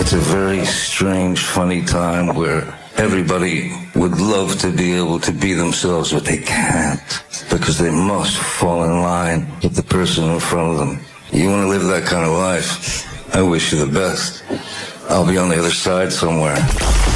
It's a very strange, funny time where everybody would love to be able to be themselves, but they can't because they must fall in line with the person in front of them. You want to live that kind of life? I wish you the best. I'll be on the other side somewhere.